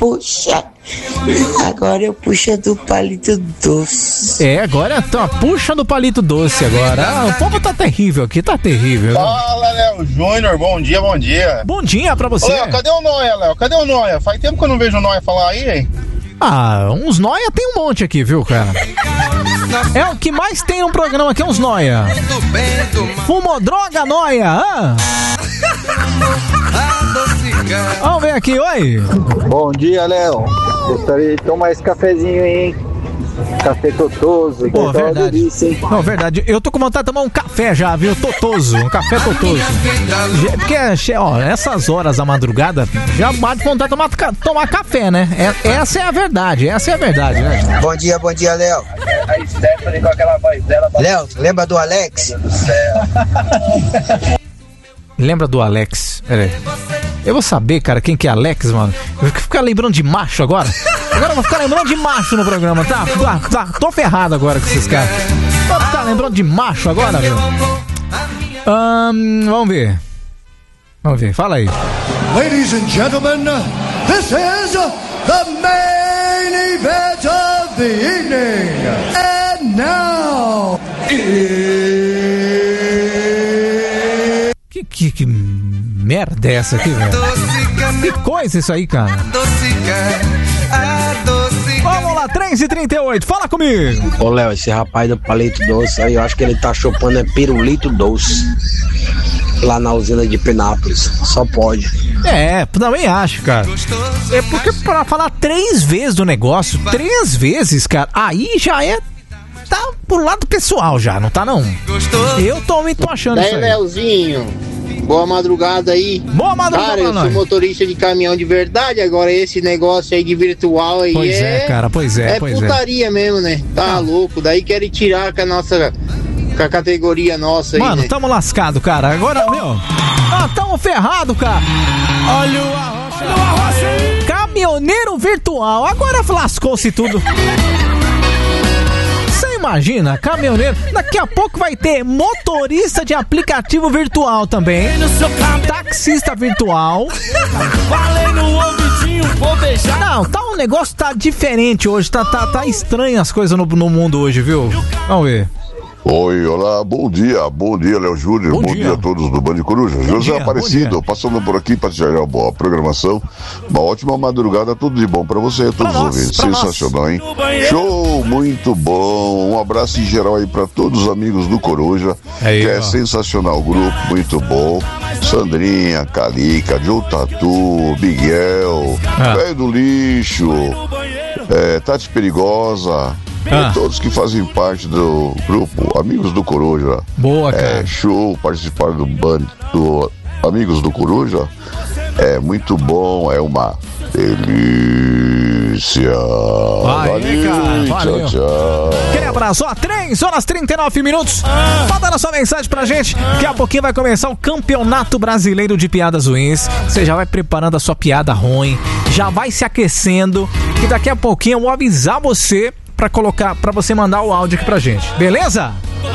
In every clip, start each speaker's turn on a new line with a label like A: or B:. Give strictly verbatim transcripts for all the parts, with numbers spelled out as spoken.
A: puxa. Agora eu puxo do palito doce.
B: É, agora tá, puxa do palito doce agora. Ah, o povo tá terrível aqui, tá terrível.
C: Fala, Léo Júnior, bom dia, bom dia.
B: Bom dia pra você.
C: Ô, Léo, cadê o Noia, Léo? Cadê o Noia? Faz tempo que eu não vejo o Noia falar aí, hein?
B: Ah, uns noia tem um monte aqui, viu, cara? É o que mais tem no programa aqui, uns noia. Fumou droga, noia, hã? Vamos ver aqui, oi.
D: Bom dia, Léo. Gostaria de tomar esse cafezinho aí, hein? Café totoso.
B: Pô, verdade. Delícia, hein? Não, verdade. Eu tô com vontade de tomar um café já, viu? Totoso. Um café totoso. Porque, ó, essas horas da madrugada, já bate vontade de tomar, tomar café, né? É, essa é a verdade. Essa é a verdade, né?
A: Bom dia, bom dia, Léo.
C: A Stephanie com aquela voz dela.
A: Léo, lembra do Alex?
B: Lembra do Alex? Peraí. Eu vou saber, cara, quem que é Alex, mano. Eu vou ficar lembrando de macho agora. Agora eu vou ficar lembrando de macho no programa, tá? Tá, tá tô ferrado agora com esses caras. Vou ficar lembrando de macho agora, meu. Um, vamos ver. Vamos ver, fala aí.
E: Ladies and gentlemen, this is the main event of the evening. And now...
B: Que, que, que merda é essa aqui, velho? Que coisa isso aí, cara? Vamos lá, três e trinta e oito, fala comigo.
F: Ô, Léo, esse rapaz do palito doce aí, eu acho que ele tá chupando é pirulito doce. Lá na usina de Penápolis, só pode.
B: É, também acho, cara. É porque pra falar três vezes do negócio, três vezes, cara, aí já é... Tá pro lado pessoal já, não tá não? Eu tô me tô achando
G: Daí,
B: isso aí.
G: Léozinho, boa madrugada aí.
B: Boa madrugada,
G: cara, eu sou
B: nós.
G: motorista de caminhão de verdade, agora esse negócio aí de virtual aí
B: Pois é,
G: é...
B: cara, pois é,
G: é
B: pois
G: putaria mesmo, né? Tá
B: Não.
G: louco, daí querem tirar com a nossa... com a categoria nossa aí,
B: Mano,
G: né?
B: tamo lascado, cara. Agora, meu... Ah, tamo ferrado, cara. Olha o arrocha. Olha o arrocha. Caminhoneiro virtual. Agora lascou-se tudo. Você imagina, caminhoneiro, daqui a pouco vai ter motorista de aplicativo virtual também, taxista virtual.
H: Falei no ouvidinho, vou beijar.
B: Não, tá um negócio tá diferente hoje, tá, tá, tá estranho as coisas no, no mundo hoje, viu? Vamos ver.
I: Oi, olá, bom dia, bom dia, Léo Júnior, bom, bom dia. dia a todos do Band Coruja. Bom José dia, Aparecido, passando por aqui para tirar uma boa programação, uma ótima madrugada, tudo de bom para você e todos os ouvintes, sensacional, hein? Show, muito bom, um abraço em geral aí para todos os amigos do Coruja, aí, que é ó. sensacional, grupo, muito bom, Sandrinha, Calica, Joe Tatu, Miguel, Velho ah. do Lixo, é, Tati Perigosa... Ah. E todos que fazem parte do grupo Amigos do Coruja.
B: Boa, cara.
I: É show participar do bando do Amigos do Coruja. É muito bom, é uma delícia.
B: Vai, valeu, cara, valeu.
I: Tchau, tchau.
B: Aquele abraço, ó, três horas e trinta e nove minutos. Ah. Manda a sua mensagem pra gente. Ah. Daqui a pouquinho vai começar o Campeonato Brasileiro de Piadas Ruins. Você já vai preparando a sua piada ruim, já vai se aquecendo, que daqui a pouquinho eu vou avisar você pra colocar, pra você mandar o áudio aqui pra gente, beleza?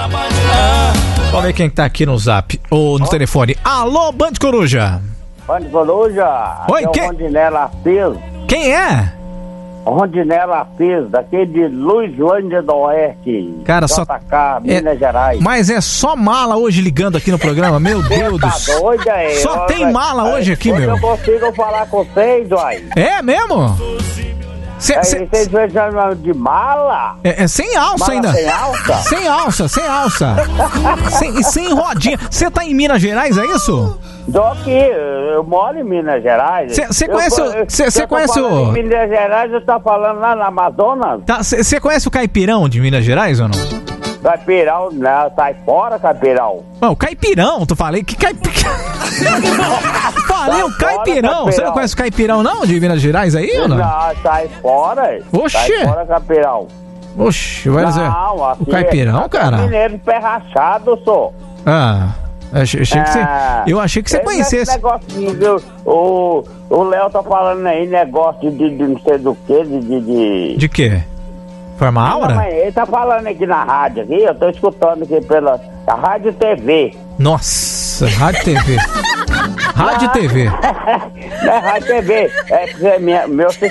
B: Vamos ver quem tá aqui no zap ou no oh. telefone. Alô, Band Coruja.
J: Band Coruja.
B: Oi,
J: é
B: quem?
J: Rondinella Pires.
B: Quem é?
J: Rondinella Pires, daquele de Luislândia do Oeste.
B: Cara,
J: J K,
B: só
J: Minas
B: é...
J: Gerais.
B: Mas é só mala hoje ligando aqui no programa, meu Deus do céu.
J: Tá doido aí?
B: Só
J: eu,
B: tem
J: eu,
B: mala
J: eu,
B: hoje aqui,
J: hoje
B: meu.
J: Eu consigo falar com vocês, uai.
B: É mesmo? Cê,
J: é,
B: cê,
J: vocês chamam de mala?
B: É, é sem alça
J: mala
B: ainda.
J: Sem alça?
B: Sem alça, sem alça. sem, sem rodinha. Você tá em Minas Gerais, é isso?
J: Tô aqui, eu moro em Minas Gerais.
B: Você conhece o... Você conhece o...
J: Em Minas Gerais, eu tô falando lá na Amazonas.
B: Você tá, conhece o Caipirão de Minas Gerais ou não?
J: Caipirão, não, sai fora, Caipirão.
B: Não, Caipirão, tu falei que Caipirão. Falei o Caipirão. Você não conhece o Caipirão, não, de Minas Gerais aí, ou não?
J: Não, sai fora.
B: Oxê.
J: Sai fora, Caipirão.
B: Oxi, vai dizer.
J: Não, aqui
B: o Caipirão,
J: é,
B: cara?
J: É mineiro pé rachado, sou.
B: Ah, achei, achei que você, eu achei que você conhecesse.
J: Negocinho, viu? O, o Léo tá falando aí negócio de, de não sei do que, de... De, de...
B: de quê? Forma aura?
J: Não, ele tá falando aqui na rádio, aqui, eu tô escutando aqui pela a Rádio T V.
B: Nossa, Rádio T V. Rádio T V.
J: Não é Rádio T V, é, é minha, meu